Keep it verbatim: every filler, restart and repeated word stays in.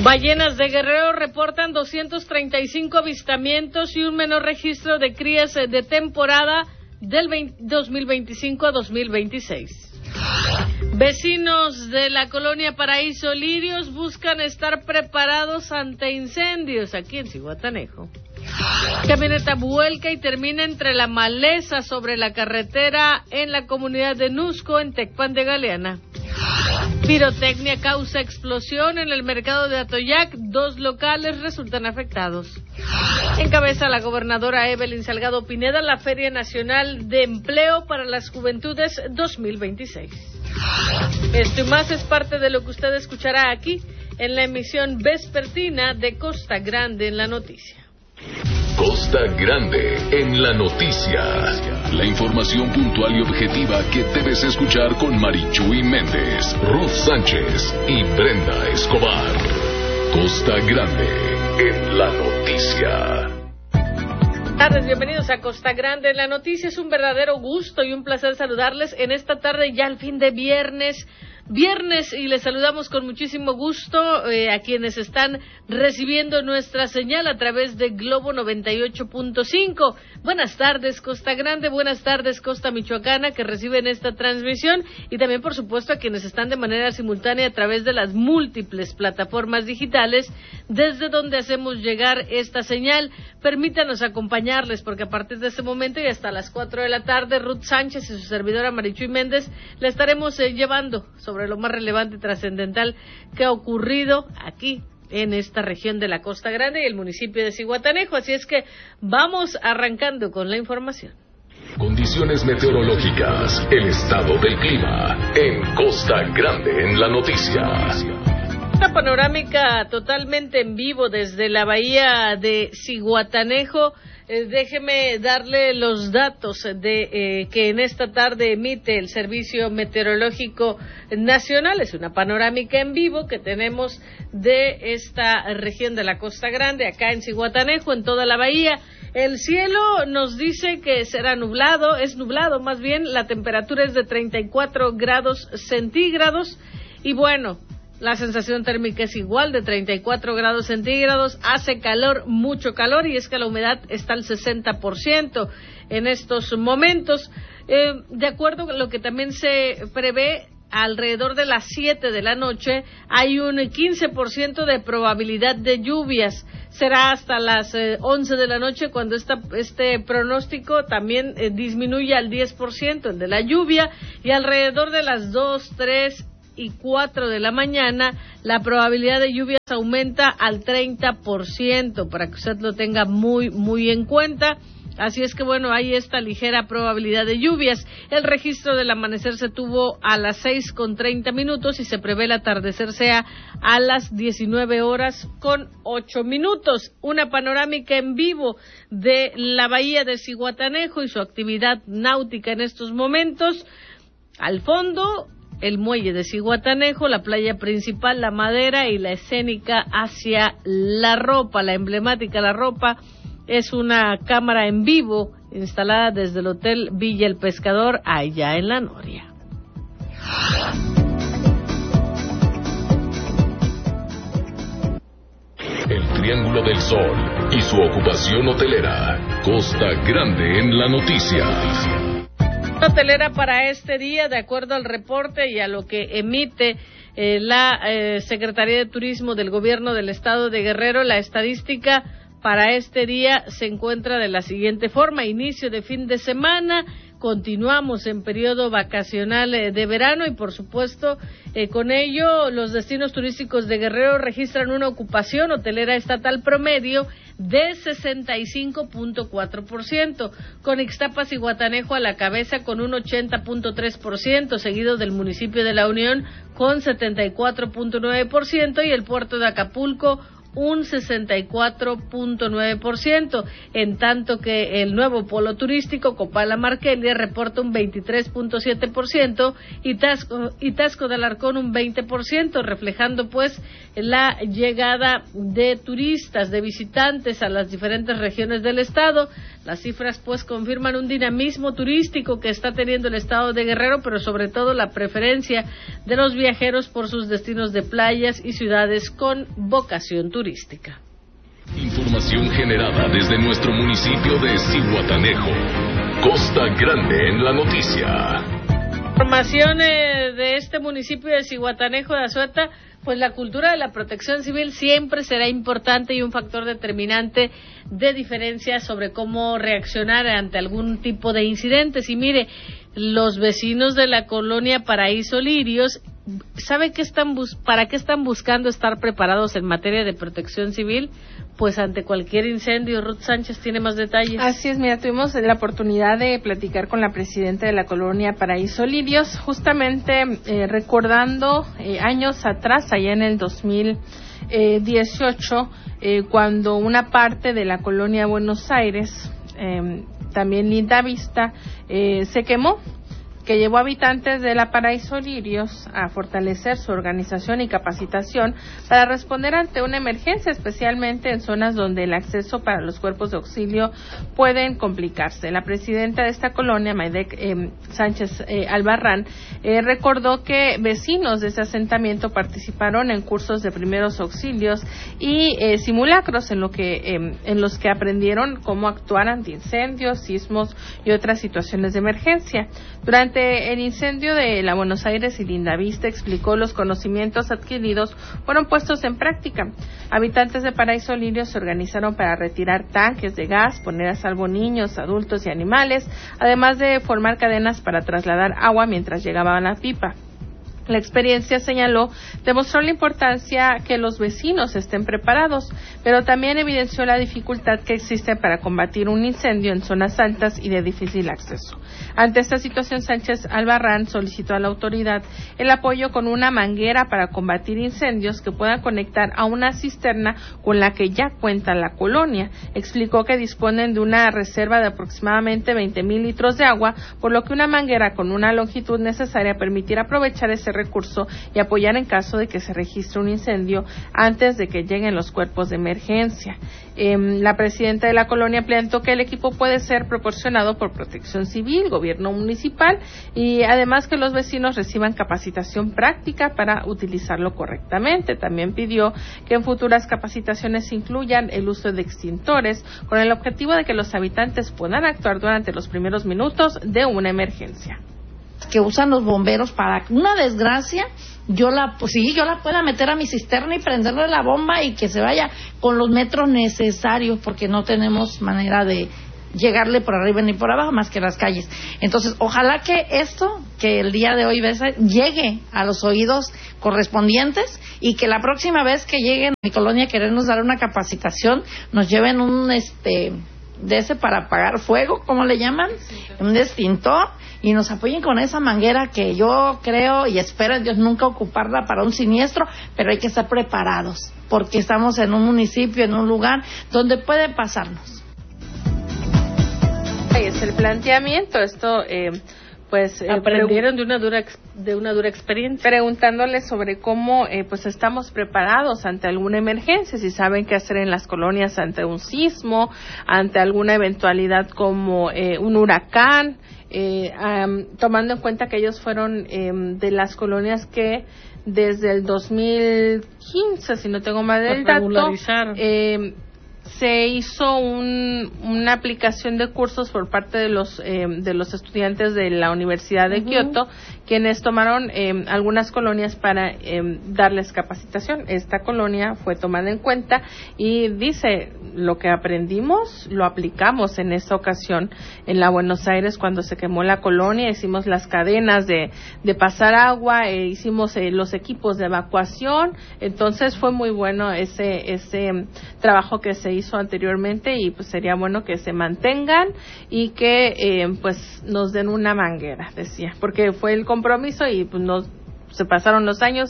Ballenas de Guerrero reportan doscientos treinta y cinco avistamientos y un menor registro de crías de temporada del dos mil veinticinco a dos mil veintiséis. Vecinos de la colonia Paraíso Lirios buscan estar preparados ante incendios aquí en Zihuatanejo. Camioneta vuelca y termina entre la maleza sobre la carretera en la comunidad de Nusco, en Tecpan de Galeana. Pirotecnia causa explosión en el mercado de Atoyac. Dos locales resultan afectados. Encabeza la gobernadora Evelyn Salgado Pineda la Feria Nacional de Empleo para las Juventudes dos mil veintiséis. Esto y más es parte de lo que usted escuchará aquí en la emisión vespertina de Costa Grande en la Noticia. Costa Grande en la Noticia. La información puntual y objetiva que debes escuchar con Marichuy Méndez, Ruth Sánchez y Brenda Escobar. Costa Grande en la Noticia. Buenas tardes, bienvenidos a Costa Grande en la Noticia. Es un verdadero gusto y un placer saludarles en esta tarde ya al fin de viernes. Viernes y les saludamos con muchísimo gusto eh, a quienes están recibiendo nuestra señal a través de Globo noventa y ocho punto cinco. Buenas tardes Costa Grande, buenas tardes Costa Michoacana que reciben esta transmisión y también por supuesto a quienes están de manera simultánea a través de las múltiples plataformas digitales desde donde hacemos llegar esta señal. Permítanos acompañarles porque a partir de este momento y hasta las cuatro de la tarde Ruth Sánchez y su servidora Marichuy Méndez la estaremos eh, llevando sobre sobre lo más relevante y trascendental que ha ocurrido aquí en esta región de la Costa Grande y el municipio de Zihuatanejo. Así es que vamos arrancando con la información. Condiciones meteorológicas, el estado del clima en Costa Grande en la Noticia. Una panorámica totalmente en vivo desde la bahía de Zihuatanejo. Eh, déjeme darle los datos de eh, que en esta tarde emite el Servicio Meteorológico Nacional. Es una panorámica en vivo que tenemos de esta región de la Costa Grande, acá en Zihuatanejo, en toda la bahía. El cielo nos dice que será nublado, es nublado más bien, la temperatura es de treinta y cuatro grados centígrados y bueno, la sensación térmica es igual, de treinta y cuatro grados centígrados, hace calor, mucho calor, y es que la humedad está al sesenta por ciento en estos momentos. Eh, de acuerdo con lo que también se prevé, alrededor de las siete de la noche hay un quince por ciento de probabilidad de lluvias. Será hasta las eh, once de la noche cuando esta, este pronóstico también eh, disminuye al diez por ciento, el de la lluvia, y alrededor de las dos, tres y cuatro de la mañana, la probabilidad de lluvias aumenta al treinta por ciento, para que usted lo tenga muy, muy en cuenta. Así es que, bueno, hay esta ligera probabilidad de lluvias. El registro del amanecer se tuvo a las seis con treinta minutos y se prevé el atardecer sea a las diecinueve horas con ocho minutos. Una panorámica en vivo de la bahía de Zihuatanejo y su actividad náutica en estos momentos. Al fondo, el muelle de Zihuatanejo, la playa principal, la Madera y la escénica hacia La Ropa. La emblemática La Ropa es una cámara en vivo instalada desde el Hotel Villa El Pescador, allá en La Noria. El Triángulo del Sol y su ocupación hotelera. Costa Grande en la Noticia. Hotelera para este día, de acuerdo al reporte y a lo que emite eh, la eh, Secretaría de Turismo del Gobierno del Estado de Guerrero, la estadística para este día se encuentra de la siguiente forma: inicio de fin de semana, continuamos en periodo vacacional eh, de verano y por supuesto eh, con ello los destinos turísticos de Guerrero registran una ocupación hotelera estatal promedio de sesenta y cinco punto cuatro por ciento, con Ixtapas y Zihuatanejo a la cabeza con un ochenta punto tres por ciento, seguido del municipio de La Unión con setenta y cuatro punto nueve por ciento y el puerto de Acapulco un sesenta y cuatro punto nueve por ciento, en tanto que el nuevo polo turístico Copala Marquelia reporta un veintitrés punto siete por ciento y Tasco, y Tasco de Alarcón un veinte por ciento, reflejando pues la llegada de turistas, de visitantes a las diferentes regiones del estado. Las cifras pues confirman un dinamismo turístico que está teniendo el estado de Guerrero, pero sobre todo la preferencia de los viajeros por sus destinos de playas y ciudades con vocación turística. Información generada desde nuestro municipio de Zihuatanejo. Costa Grande en la noticia. Información eh, de este municipio de Zihuatanejo de Azueta, pues la cultura de la protección civil siempre será importante y un factor determinante de diferencia sobre cómo reaccionar ante algún tipo de incidentes. Y mire, los vecinos de la colonia Paraíso Lirios, ¿sabe qué están bus- para qué están buscando estar preparados en materia de protección civil? Pues ante cualquier incendio. Ruth Sánchez tiene más detalles. Así es, mira, tuvimos la oportunidad de platicar con la presidenta de la colonia Paraíso Lirios, justamente eh, recordando eh, años atrás, allá en el dos mil dieciocho, eh, cuando una parte de la colonia Buenos Aires, eh, también Linda Vista, eh, se quemó, que llevó a habitantes de la Paraíso Lirios a fortalecer su organización y capacitación para responder ante una emergencia, especialmente en zonas donde el acceso para los cuerpos de auxilio pueden complicarse. La presidenta de esta colonia, Maidek eh, Sánchez eh, Albarrán, eh, recordó que vecinos de ese asentamiento participaron en cursos de primeros auxilios y eh, simulacros en, lo que, eh, en los que aprendieron cómo actuar ante incendios, sismos y otras situaciones de emergencia. Durante el incendio de la Buenos Aires y Lindavista, explicó, los conocimientos adquiridos fueron puestos en práctica. Habitantes de Paraíso Lirios se organizaron para retirar tanques de gas, poner a salvo niños, adultos y animales, además de formar cadenas para trasladar agua mientras llegaba a la pipa. La experiencia, señaló, demostró la importancia que los vecinos estén preparados, pero también evidenció la dificultad que existe para combatir un incendio en zonas altas y de difícil acceso. Ante esta situación, Sánchez Albarrán solicitó a la autoridad el apoyo con una manguera para combatir incendios que puedan conectar a una cisterna con la que ya cuenta la colonia. Explicó que disponen de una reserva de aproximadamente veinte mil litros de agua, por lo que una manguera con una longitud necesaria permitirá aprovechar ese recurso y apoyar en caso de que se registre un incendio antes de que lleguen los cuerpos de emergencia. Eh, la presidenta de la colonia planteó que el equipo puede ser proporcionado por Protección Civil, gobierno municipal y además que los vecinos reciban capacitación práctica para utilizarlo correctamente. También pidió que en futuras capacitaciones incluyan el uso de extintores con el objetivo de que los habitantes puedan actuar durante los primeros minutos de una emergencia. Que usan los bomberos para una desgracia, yo la, pues sí, yo la pueda meter a mi cisterna y prenderle la bomba y que se vaya con los metros necesarios, porque no tenemos manera de llegarle por arriba ni por abajo más que las calles. Entonces, ojalá que esto, que el día de hoy llegue a los oídos correspondientes y que la próxima vez que lleguen a mi colonia a querernos dar una capacitación, nos lleven un este de ese para apagar fuego, ¿cómo le llaman? Un extintor, y nos apoyen con esa manguera que yo creo y espero en Dios nunca ocuparla para un siniestro, pero hay que estar preparados, porque estamos en un municipio, en un lugar donde puede pasarnos. Ahí es el planteamiento, esto... Eh... pues eh, aprendieron de una dura de una dura experiencia, preguntándoles sobre cómo eh, pues estamos preparados ante alguna emergencia, si saben qué hacer en las colonias ante un sismo, ante alguna eventualidad como eh, un huracán, eh, um, tomando en cuenta que ellos fueron eh, de las colonias que desde el dos mil quince, si no tengo mal del dato, eh, se hizo un, una aplicación de cursos por parte de los eh, de los estudiantes de la Universidad de uh-huh. Kioto, quienes tomaron eh, algunas colonias para eh, darles capacitación. Esta colonia fue tomada en cuenta y dice, lo que aprendimos lo aplicamos en esta ocasión en la Buenos Aires cuando se quemó la colonia, hicimos las cadenas de, de pasar agua, eh, hicimos eh, los equipos de evacuación, entonces fue muy bueno ese ese trabajo que se hizo anteriormente y pues sería bueno que se mantengan y que eh, pues nos den una manguera, decía, porque fue el compromiso y pues nos, se pasaron los años